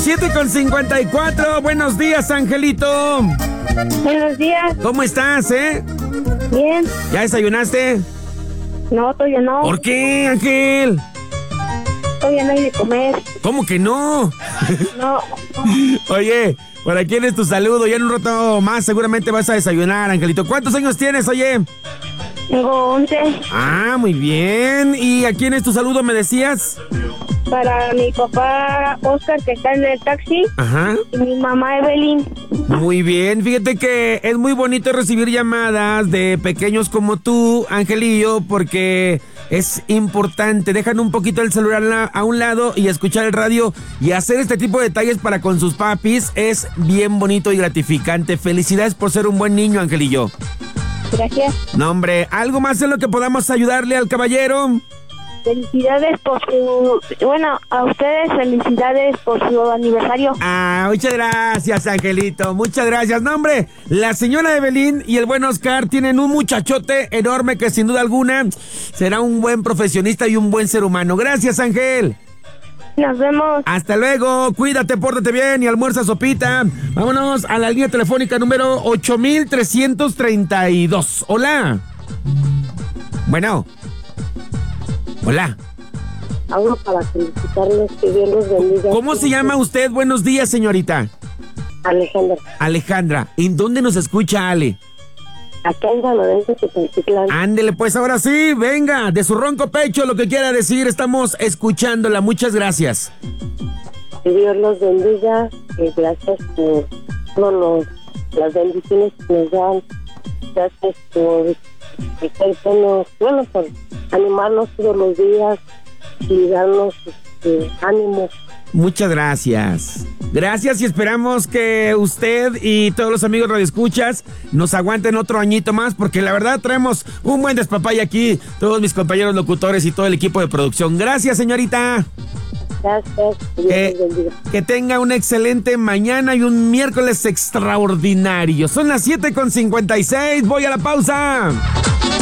7:54. Buenos días, Angelito. Buenos días. ¿Cómo estás, Bien. ¿Ya desayunaste? No, todavía no. ¿Por qué, Ángel? Todavía no hay de comer. ¿Cómo que no? No. Oye, ¿para quién es tu saludo? Ya en un rato más seguramente vas a desayunar, Angelito. ¿Cuántos años tienes, oye? Tengo 11. Ah, muy bien. ¿Y a quién es tu saludo, me decías? Para mi papá Oscar, que está en el taxi. Ajá. Y mi mamá Evelyn. Muy bien, fíjate que es muy bonito recibir llamadas de pequeños como tú, Angelillo, porque es importante. Dejan un poquito el celular a un lado y escuchar el radio y hacer este tipo de detalles para con sus papis es bien bonito y gratificante. Felicidades por ser un buen niño, Angelillo. Gracias. No, hombre, ¿algo más en lo que podamos ayudarle al caballero? Felicidades por su... Bueno, a ustedes felicidades por su aniversario. Ah, muchas gracias, Angelito. Muchas gracias. No, hombre, la señora Evelyn y el buen Oscar tienen un muchachote enorme que sin duda alguna será un buen profesionista y un buen ser humano. Gracias, Ángel. Nos vemos. Hasta luego, cuídate, pórtate bien y almuerza sopita. Vámonos a la línea telefónica número 8332. Hola. Bueno. Hola. Hablo para felicitarles, que Dios los bendiga. ¿Cómo se llama usted? Buenos días, señorita. Alejandra. Alejandra. ¿En dónde nos escucha, Ale? Acá en San Lorenzo, Tepatitlán. Ándele, pues ahora sí, venga, de su ronco pecho lo que quiera decir, estamos escuchándola, muchas gracias. Que Dios los bendiga, gracias por todas las bendiciones que nos dan, gracias por por animarnos todos los días y darnos ánimo. Muchas gracias. Gracias y esperamos que usted y todos los amigos radioescuchas nos aguanten otro añito más porque la verdad traemos un buen despapalle aquí, todos mis compañeros locutores y todo el equipo de producción. Gracias, señorita. Gracias. Que tenga una excelente mañana y un miércoles extraordinario. Son las 7:56, voy a la pausa.